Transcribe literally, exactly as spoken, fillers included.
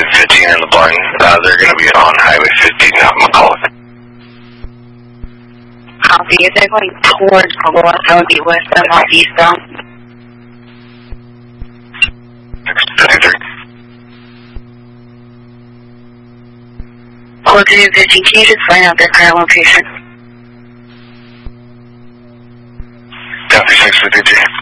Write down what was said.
fifteen in the blind. Uh, they're going to be on Highway fifteen out in McCulloch. Copy. If they're going towards McCulloch, that would be westbound, not eastbound. six fifty-three. Closing fifteen, can you just find out their current location? Copy six fifty-three.